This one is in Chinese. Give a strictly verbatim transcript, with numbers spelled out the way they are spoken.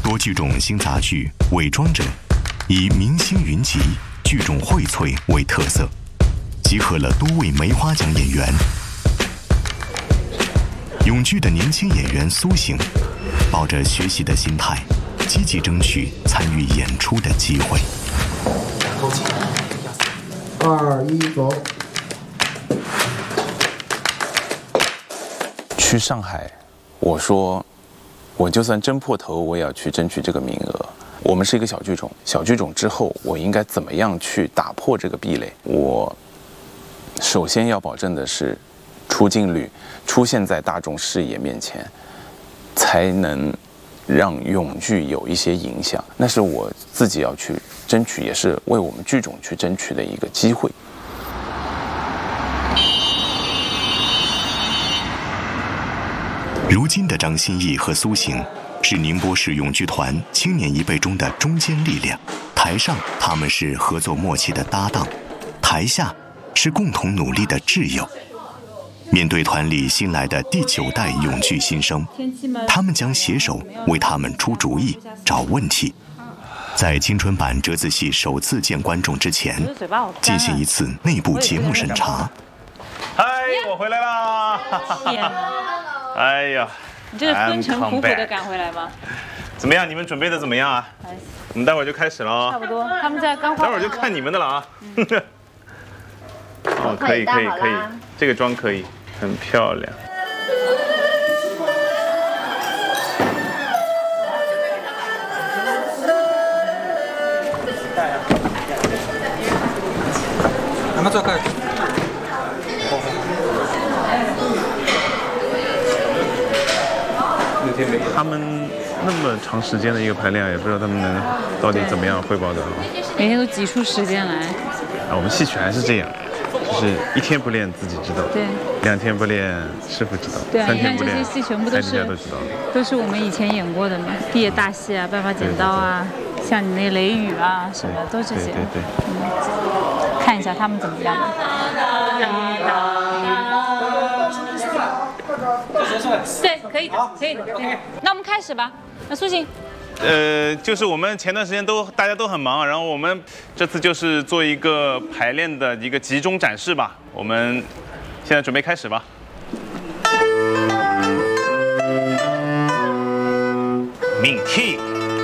多剧种新杂剧《伪装者》以明星云集、剧种荟萃为特色，集合了多位梅花奖演员。永剧的年轻演员苏醒，抱着学习的心态，积极争取参与演出的机会。 二一走。 去上海，我说，我就算争破头，我也要去争取这个名额。我们是一个小剧种，小剧种之后，我应该怎么样去打破这个壁垒？我首先要保证的是，出镜率出现在大众视野面前，才能让永剧有一些影响。那是我自己要去争取，也是为我们剧种去争取的一个机会。 如今的张歆艺和苏醒是宁波市永剧团青年一辈中的中坚力量。台上他们是合作默契的搭档，台下是共同努力的挚友。面对团里新来的第九代永剧新生，他们将携手为他们出主意、找问题。在青春版折子戏首次见观众之前，进行一次内部节目审查。 嗨，我回来啦！哎呀， 你这是风尘仆仆的赶回来吗？ 怎么样？你们准备的怎么样啊？我们待会儿就开始了啊。 差不多，他们在刚画。 待会儿就看你们的了啊。哦，可以可以可以，这个妆可以，很漂亮。 咱们这个。 他们那么长时间的一个排练，也不知道他们能到底怎么样汇报的啊。 每天都挤出时间来。 啊，我们戏曲还是这样，就是一天不练自己知道， 对， 两天不练师傅知道， 对啊， 三天不练你看这些戏全部都是都知道都是我们以前演过的嘛，毕业大戏啊，办法剪刀啊，像你那雷雨啊什么的，都这些。 对对对。 嗯，看一下他们怎么样。对，可以的，可以的。那我们开始吧。那苏醒。 呃，就是我们前段时间都大家都很忙，然后我们这次就是做一个排练的一个集中展示吧。我们现在准备开始吧。命题。